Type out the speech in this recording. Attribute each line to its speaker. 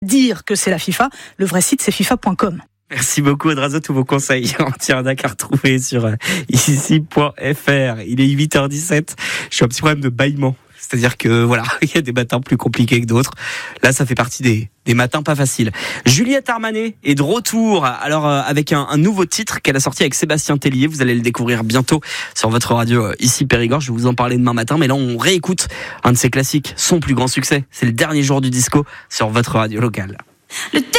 Speaker 1: dire que c'est la FIFA. Le vrai site, c'est fifa.com.
Speaker 2: Merci beaucoup Adrazo, tous vos conseils entiers à retrouver sur ici.fr. Il est 8h17. Je suis un petit problème de bâillement. C'est-à-dire que voilà, il y a des matins plus compliqués que d'autres. Là, ça fait partie des matins pas faciles. Juliette Armanet est de retour. Alors avec un nouveau titre qu'elle a sorti avec Sébastien Tellier. Vous allez le découvrir bientôt sur votre radio ici Périgord. Je vais vous en parler demain matin. Mais là, on réécoute un de ses classiques, son plus grand succès. C'est le dernier jour du disco sur votre radio locale.